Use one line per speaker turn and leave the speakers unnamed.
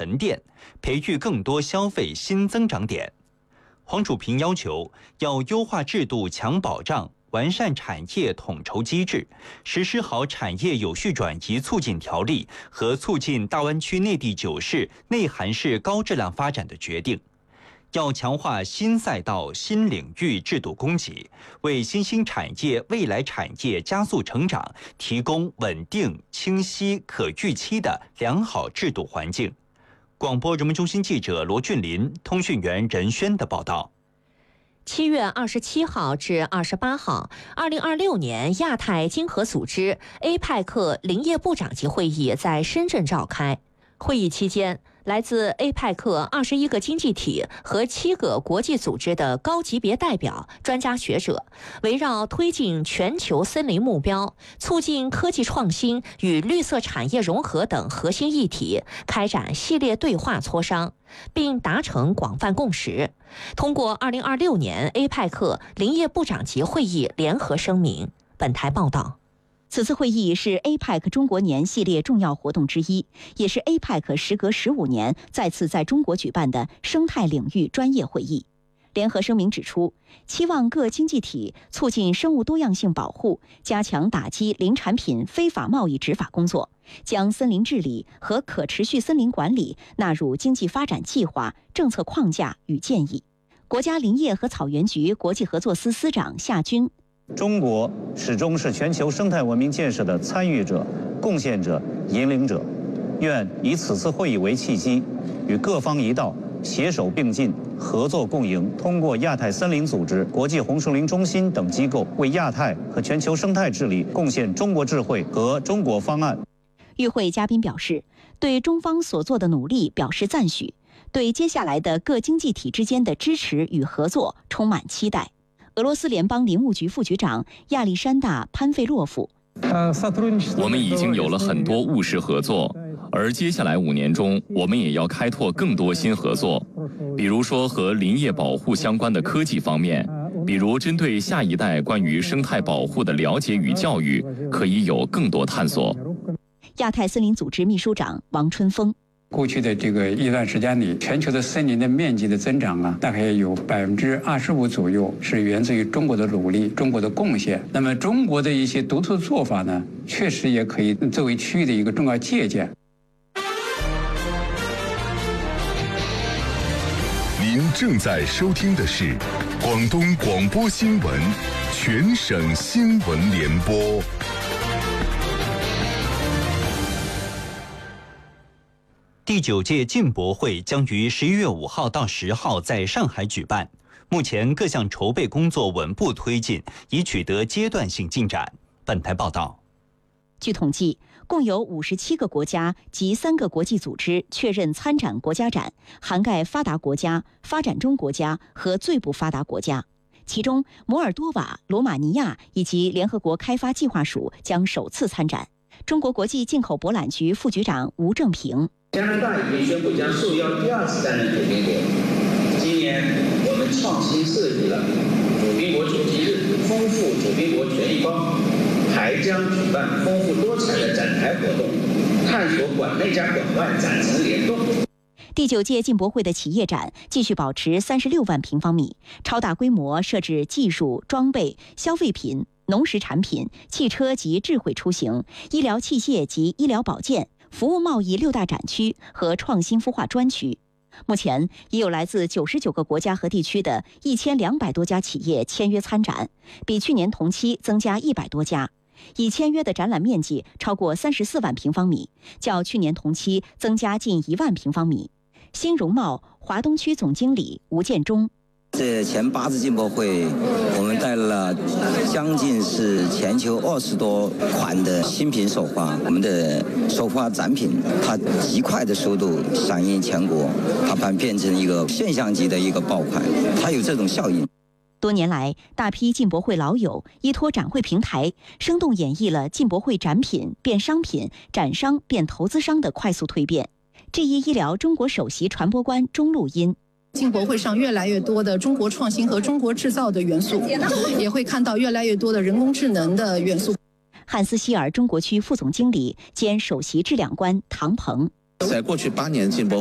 沉淀，培育更多消费新增长点。黄楚平要求要优化制度强保障，完善产业统筹机制，实施好产业有序转移促进条例和促进大湾区内地9市内涵式高质量发展的决定。要强化新赛道、新领域制度供给，为新兴产业、未来产业加速成长提供稳定、清晰、可预期的良好制度环境。广播人民中心记者罗俊林、通讯员任轩的报道。
7月27号至28号，2026年亚太经合组织 APEC 林业部长级会议在深圳召开。会议期间，来自 APEC 21个经济体和7个国际组织的高级别代表、专家学者，围绕推进全球森林目标、促进科技创新与绿色产业融合等核心议题，开展系列对话磋商，并达成广泛共识，通过2026年 APEC 林业部长级会议联合声明。本台报道。
此次会议是 APEC 中国年系列重要活动之一，也是 APEC 时隔15年再次在中国举办的生态领域专业会议。联合声明指出，期望各经济体促进生物多样性保护，加强打击林产品非法贸易执法工作，将森林治理和可持续森林管理纳入经济发展计划、政策框架与建议。国家林业和草原局国际合作司司长夏军：
中国始终是全球生态文明建设的参与者、贡献者、引领者。愿以此次会议为契机，与各方一道携手并进、合作共赢，通过亚太森林组织、国际红树林中心等机构，为亚太和全球生态治理贡献中国智慧和中国方案。
与会嘉宾表示，对中方所做的努力表示赞许，对接下来的各经济体之间的支持与合作充满期待。俄罗斯联邦林务局副局长亚历山大·潘费洛夫：
我们已经有了很多务实合作，而接下来5年中，我们也要开拓更多新合作，比如说和林业保护相关的科技方面，比如针对下一代关于生态保护的了解与教育，可以有更多探索。
亚太森林组织秘书长王春风：
过去的这个一段时间里，全球的森林的面积的增长大概有25%左右是源自于中国的努力、中国的贡献。那么中国的一些独特做法呢，确实也可以作为区域的一个重要借鉴。
您正在收听的是广东广播新闻全省新闻联播。
第9届进博会将于11月5号到10号在上海举办。目前各项筹备工作稳步推进，已取得阶段性进展。本台报道。
据统计，共有57个国家及3个国际组织确认参展国家展，涵盖发达国家、发展中国家和最不发达国家。其中，摩尔多瓦、罗马尼亚以及联合国开发计划署将首次参展。中国国际进口博览局副局长吴正平：
加拿大已经宣布将受邀第2次担任主宾国。今年我们创新设计了主宾国主题日，丰富主宾国权益包，还将举办丰富多彩的展台活动，探索馆内加馆外展陈联动。
第9届进博会的企业展继续保持36万平方米，超大规模设置技术、装备、消费品、农食产品、汽车及智慧出行、医疗器械及医疗保健、服务贸易6大展区和创新孵化专区。目前已有来自99个国家和地区的1200多家企业签约参展，比去年同期增加100多家，已签约的展览面积超过34万平方米，较去年同期增加近1万平方米。新容貌华东区总经理吴建中：
这前8次进博会，我们带来了将近是全球20多款的新品首发。我们的首发展品，它极快的速度响应全国，它变成一个现象级的一个爆款，它有这种效应。
多年来，大批进博会老友依托展会平台，生动演绎了进博会展品变商品、展商变投资商的快速蜕变。G1医疗中国首席传播官钟录音：
进博会上越来越多的中国创新和中国制造的元素，也会看到越来越多的人工智能的元素。
汉斯希尔中国区副总经理兼首席质量官唐鹏：
在过去8年进博